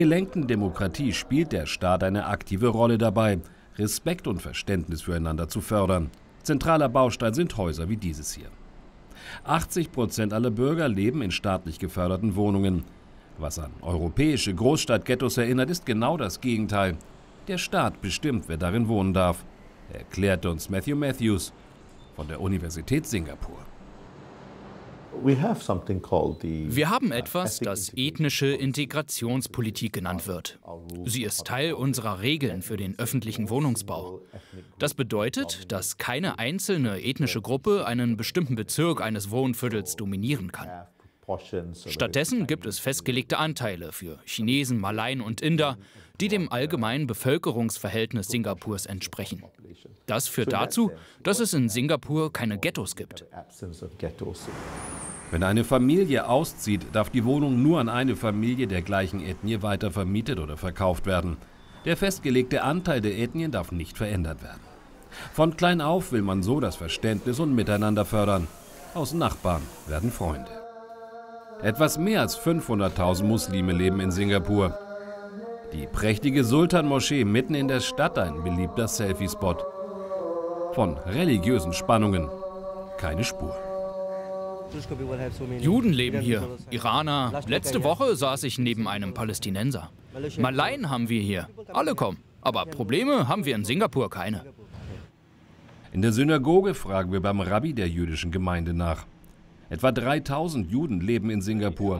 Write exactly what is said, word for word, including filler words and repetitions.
gelenkten Demokratie spielt der Staat eine aktive Rolle dabei, Respekt und Verständnis füreinander zu fördern. Zentraler Baustein sind Häuser wie dieses hier. achtzig Prozent aller Bürger leben in staatlich geförderten Wohnungen. Was an europäische Großstadtghettos erinnert, ist genau das Gegenteil. Der Staat bestimmt, wer darin wohnen darf, erklärte uns Matthew Matthews von der Universität Singapur. Wir haben etwas, das ethnische Integrationspolitik genannt wird. Sie ist Teil unserer Regeln für den öffentlichen Wohnungsbau. Das bedeutet, dass keine einzelne ethnische Gruppe einen bestimmten Bezirk eines Wohnviertels dominieren kann. Stattdessen gibt es festgelegte Anteile für Chinesen, Malaien und Inder, die dem allgemeinen Bevölkerungsverhältnis Singapurs entsprechen. Das führt dazu, dass es in Singapur keine Ghettos gibt. Wenn eine Familie auszieht, darf die Wohnung nur an eine Familie der gleichen Ethnie weiter vermietet oder verkauft werden. Der festgelegte Anteil der Ethnien darf nicht verändert werden. Von klein auf will man so das Verständnis und Miteinander fördern. Aus Nachbarn werden Freunde. Etwas mehr als fünfhunderttausend Muslime leben in Singapur. Die prächtige Sultan-Moschee mitten in der Stadt, ein beliebter Selfie-Spot. Von religiösen Spannungen keine Spur. Juden leben hier, Iraner. Letzte Woche saß ich neben einem Palästinenser. Malaien haben wir hier, alle kommen. Aber Probleme haben wir in Singapur keine. In der Synagoge fragen wir beim Rabbi der jüdischen Gemeinde nach. Etwa dreitausend Juden leben in Singapur.